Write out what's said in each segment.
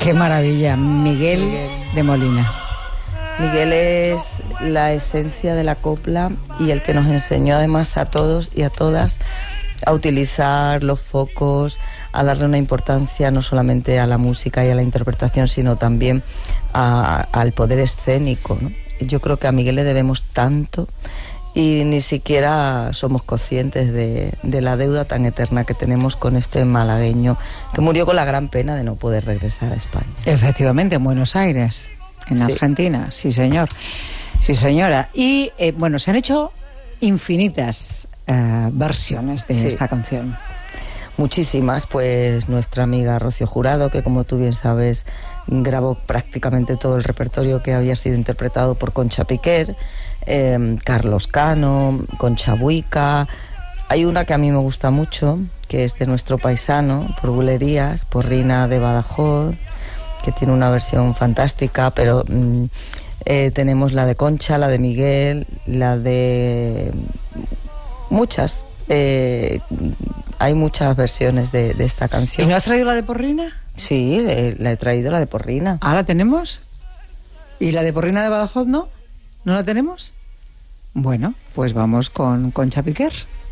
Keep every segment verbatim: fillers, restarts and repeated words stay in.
Qué maravilla, Miguel, Miguel de Molina. Miguel es la esencia de la copla y el que nos enseñó además a todos y a todas a utilizar los focos, a darle una importancia no solamente a la música y a la interpretación, sino también a, al poder escénico, ¿no? Yo creo que a Miguel le debemos tanto y ni siquiera somos conscientes de, de la deuda tan eterna que tenemos con este malagueño que murió con la gran pena de no poder regresar a España. Efectivamente, en Buenos Aires, en sí. Argentina, sí señor, sí señora. Y eh, bueno, se han hecho infinitas eh, versiones de sí. esta canción. Muchísimas, pues nuestra amiga Rocío Jurado, que como tú bien sabes, grabó prácticamente todo el repertorio que había sido interpretado por Concha Piquer, eh, Carlos Cano, Concha Buica. Hay una que a mí me gusta mucho, que es de nuestro paisano, por Bulerías, por Rina de Badajoz, que tiene una versión fantástica, pero mm, eh, tenemos la de Concha, la de Miguel, la de muchas. Eh, hay muchas versiones de, de esta canción. ¿Y no has traído la de Porrina? Sí, eh, la he traído, la de Porrina. ¿Ah, la tenemos? ¿Y la de Porrina de Badajoz no? ¿No la tenemos? Bueno, pues vamos con Concha Piquer.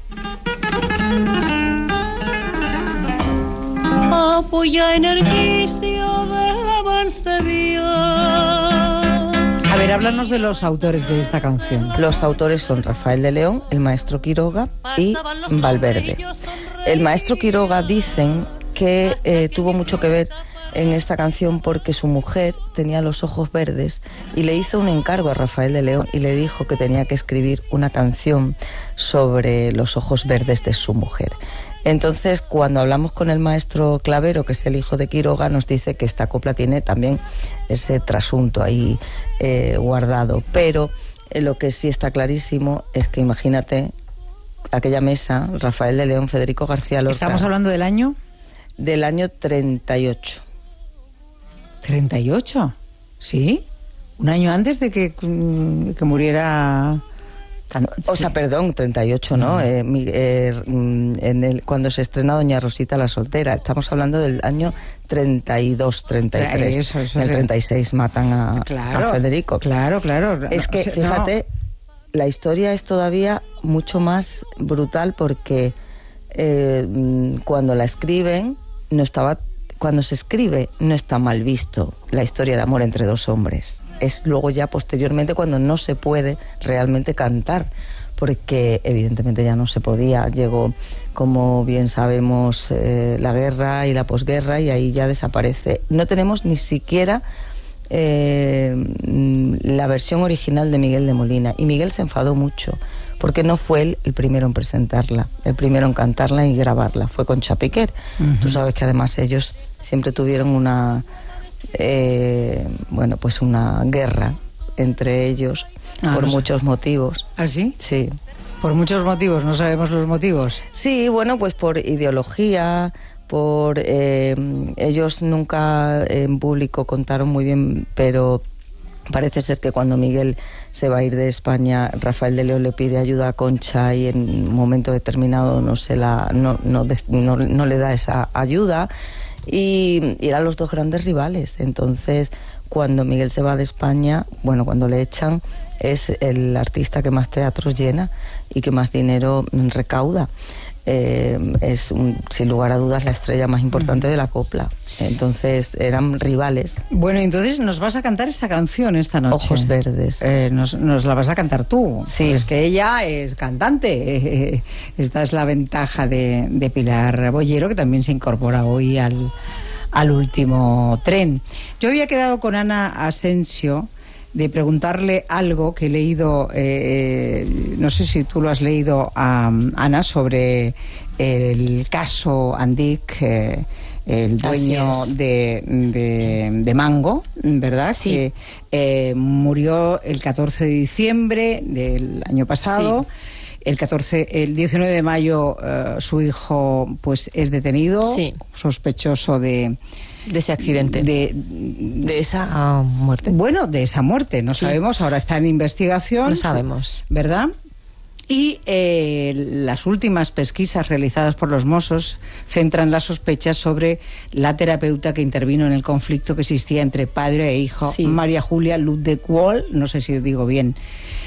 Apoya energicia de A ver, háblanos de los autores de esta canción. Los autores son Rafael de León, el maestro Quiroga y Valverde. El maestro Quiroga dicen que eh, tuvo mucho que ver en esta canción porque su mujer tenía los ojos verdes y le hizo un encargo a Rafael de León y le dijo que tenía que escribir una canción sobre los ojos verdes de su mujer. Entonces, cuando hablamos con el maestro Clavero, que es el hijo de Quiroga, nos dice que esta copla tiene también ese trasunto ahí eh, guardado. Pero eh, lo que sí está clarísimo es que imagínate aquella mesa, Rafael de León, Federico García Lorca. ¿Estamos hablando del año? Del año treinta y ocho. ¿treinta y ocho? ¿Sí? Un año antes de que, que muriera... O sea, perdón, treinta y ocho, ¿no? Uh-huh. Eh, eh, en el, cuando se estrena Doña Rosita la soltera. Estamos hablando del año treinta y dos, treinta y tres. Eso, eso, en el treinta y seis matan a, claro, a Federico. Claro, claro. Es que, fíjate, no. La historia es todavía mucho más brutal porque eh, cuando la escriben, no estaba... Cuando se escribe, no está mal visto la historia de amor entre dos hombres. Es luego ya posteriormente cuando no se puede realmente cantar, porque evidentemente ya no se podía. Llegó, como bien sabemos, eh, la guerra y la posguerra y ahí ya desaparece. No tenemos ni siquiera eh, la versión original de Miguel de Molina y Miguel se enfadó mucho porque no fue él el primero en presentarla, el primero en cantarla y grabarla, fue Concha Piquer. Uh-huh. Tú sabes que además ellos siempre tuvieron una eh, bueno, pues una guerra entre ellos ah, por no muchos sé. motivos. ¿Ah, sí? Sí. Por muchos motivos, no sabemos los motivos. Sí, bueno, pues por ideología, por eh, ellos nunca en público contaron muy bien, pero parece ser que cuando Miguel se va a ir de España, Rafael de León le pide ayuda a Concha y en un momento determinado no se la no no, no, no le da esa ayuda y, y eran los dos grandes rivales. Entonces, cuando Miguel se va de España, bueno, cuando le echan, es el artista que más teatros llena y que más dinero recauda. Eh, es un, sin lugar a dudas la estrella más importante de la copla. Entonces eran rivales. Bueno, entonces nos vas a cantar esta canción esta noche. Ojos verdes. Eh, nos, nos la vas a cantar tú. Sí. Es que ella es cantante. Eh, esta es la ventaja de, de Pilar Bollero, que también se incorpora hoy al, al último tren. Yo había quedado con Ana Asensio de preguntarle algo que he leído, eh, no sé si tú lo has leído, a Ana, sobre el caso Andic, eh, el dueño de, de, de Mango, ¿verdad? Sí. Que eh, murió el catorce de diciembre del año pasado. Sí. El catorce, el diecinueve de mayo, eh, su hijo pues es detenido, sí, sospechoso de de ese accidente, de, de esa muerte. Bueno, de esa muerte, no sí. sabemos, ahora está en investigación. No sabemos. ¿Verdad? Y eh, las últimas pesquisas realizadas por los Mossos centran las sospechas sobre la terapeuta que intervino en el conflicto que existía entre padre e hijo, sí. María Julia Ludwig-Wohl, no sé si digo bien.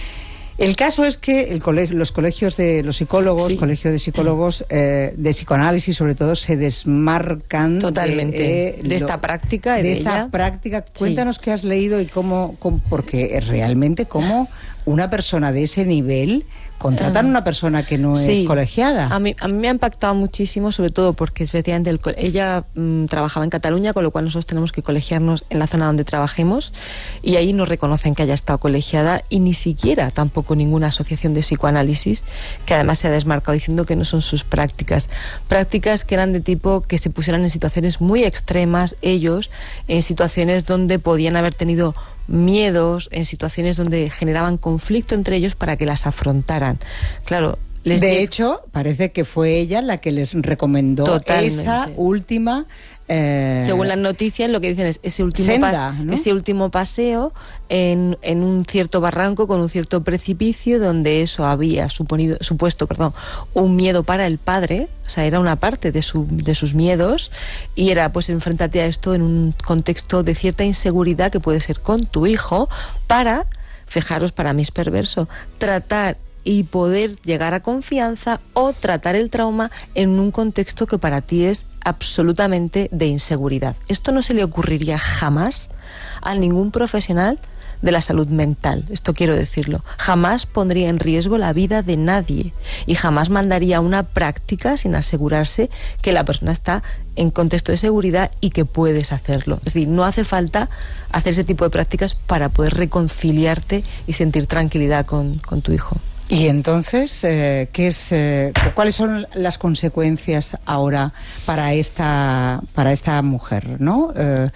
El caso es que el colegio, los colegios de los psicólogos, sí. colegio de psicólogos eh, de psicoanálisis sobre todo, se desmarcan totalmente de, eh, de lo, esta práctica de, de esta ella. práctica. Cuéntanos sí. qué has leído y cómo, cómo, porque realmente cómo una persona de ese nivel contratan a una persona que no sí. es colegiada. A mí, a mí me ha impactado muchísimo, sobre todo porque efectivamente el, ella mmm, trabajaba en Cataluña, con lo cual nosotros tenemos que colegiarnos en la zona donde trabajemos, y ahí no reconocen que haya estado colegiada, y ni siquiera tampoco ninguna asociación de psicoanálisis, que además se ha desmarcado diciendo que no son sus prácticas. Prácticas que eran de tipo que se pusieran en situaciones muy extremas, ellos, en situaciones donde podían haber tenido miedos, en situaciones donde generaban conflicto entre ellos para que las afrontaran. Claro, les de de... hecho, parece que fue ella la que les recomendó Totalmente. esa última... Eh, Según las noticias, lo que dicen es ese último, senda, pas ¿no? ese último paseo en, en un cierto barranco con un cierto precipicio, donde eso había suponido, supuesto perdón, un miedo para el padre, o sea, era una parte de, su, de sus miedos, y era, pues, enfréntate a esto en un contexto de cierta inseguridad que puede ser con tu hijo, para, fijaros, para mí es perverso, tratar y poder llegar a confianza o tratar el trauma en un contexto que para ti es absolutamente de inseguridad. Esto no se le ocurriría jamás a ningún profesional de la salud mental, esto quiero decirlo. Jamás pondría en riesgo la vida de nadie y jamás mandaría una práctica sin asegurarse que la persona está en contexto de seguridad y que puedes hacerlo. Es decir, no hace falta hacer ese tipo de prácticas para poder reconciliarte y sentir tranquilidad con, con tu hijo. Y entonces, eh, ¿qué es, eh, ¿cuáles son las consecuencias ahora para esta para esta mujer, ¿no? Eh,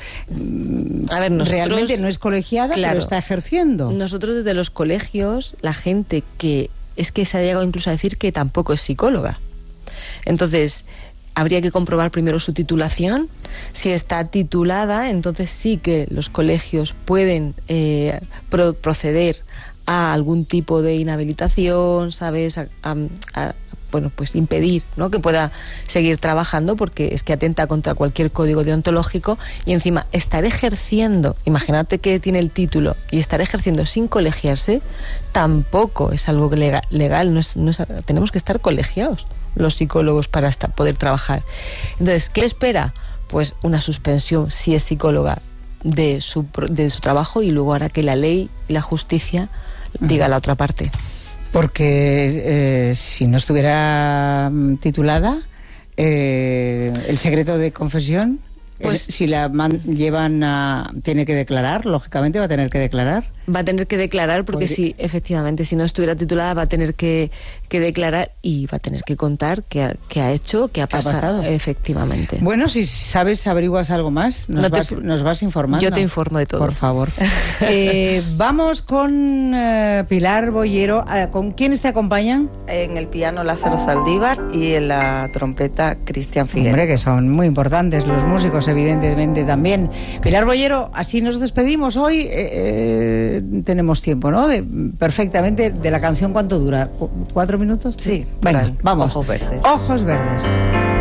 a ver, nosotros, realmente no es colegiada, claro, pero está ejerciendo. Nosotros desde los colegios, la gente que es que se ha llegado incluso a decir que tampoco es psicóloga. Entonces, habría que comprobar primero su titulación. Si está titulada, entonces sí que los colegios pueden eh, pro proceder a algún tipo de inhabilitación, ¿sabes? A, a, a, bueno, pues impedir, ¿no?, que pueda seguir trabajando, porque es que atenta contra cualquier código deontológico, y encima estar ejerciendo, imagínate que tiene el título y estar ejerciendo sin colegiarse, tampoco es algo legal, legal no es, no es, tenemos que estar colegiados los psicólogos para hasta poder trabajar. Entonces, ¿qué le espera? Pues una suspensión, si es psicóloga, de su, de su trabajo, y luego hará que la ley y la justicia diga la otra parte. Porque eh, si no estuviera titulada, eh, el secreto de confesión, pues el, si la man, llevan a... tiene que declarar, lógicamente va a tener que declarar. Va a tener que declarar porque Podría... sí, efectivamente, si no estuviera titulada va a tener que, que declarar, y va a tener que contar qué ha, qué ha hecho, qué ha, ¿Qué pasado? ha pasado. Efectivamente. Bueno, si sabes, averiguas algo más, nos, no te... vas, nos vas informando. Yo te informo de todo. Por favor. eh, vamos con uh, Pilar Boyero. Uh, ¿Con quiénes te acompañan? En el piano Lázaro Zaldívar y en la trompeta Cristian Figueroa. Hombre, que son muy importantes los músicos, evidentemente también. Pilar Boyero, así nos despedimos hoy. Eh, eh, tenemos tiempo, ¿no? De, perfectamente. De la canción, ¿cuánto dura? ¿Cuatro minutos? Sí. Venga, vamos. Ojos verdes. Ojos verdes.